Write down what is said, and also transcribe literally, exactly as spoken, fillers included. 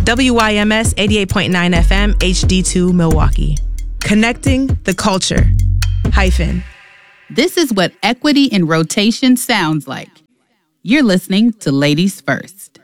W Y M S eighty-eight point nine F M, H D two Milwaukee. Connecting the culture. Hyphen. This is what equity in rotation sounds like. You're listening to Ladies First.